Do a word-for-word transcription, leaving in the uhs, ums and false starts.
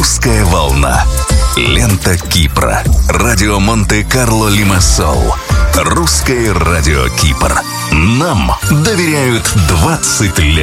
Русская волна. Лента Кипра. Радио Монте-Карло Лимассол. Русское радио Кипр. Нам доверяют двадцать лет.